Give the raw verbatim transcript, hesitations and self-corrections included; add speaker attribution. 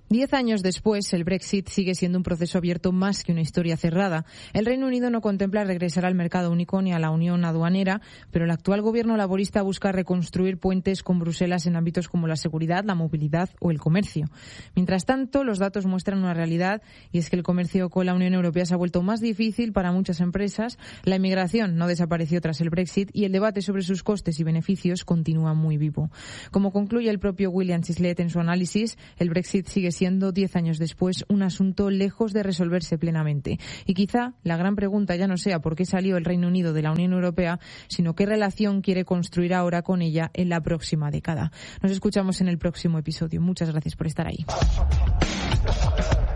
Speaker 1: Diez años después, el Brexit sigue siendo un proceso abierto más que una historia cerrada. El Reino Unido no contempla regresar al mercado único ni a la unión aduanera, pero el actual gobierno laborista busca reconstruir puentes con Bruselas en ámbitos como la seguridad, la movilidad o el comercio. Mientras tanto, los datos muestran una realidad, y es que el comercio con la Unión Europea se ha vuelto más difícil para muchas empresas, la inmigración no desapareció tras el Brexit y el debate sobre sus costes y beneficios continúa muy vivo. Como concluye el propio William Chislett en su análisis, el Brexit sigue siendo, diez años después, un asunto lejos de resolverse plenamente. Y quizá la gran pregunta ya no sea por qué salió el Reino Unido de la Unión Europea, sino qué relación quiere construir ahora con ella en la próxima década. Nos escuchamos en el próximo episodio. Muchas gracias por estar ahí.